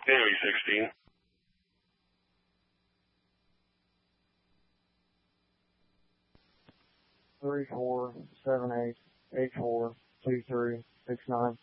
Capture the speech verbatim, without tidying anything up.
Enemy sixteen. Three four seven eight eight four two three six nine.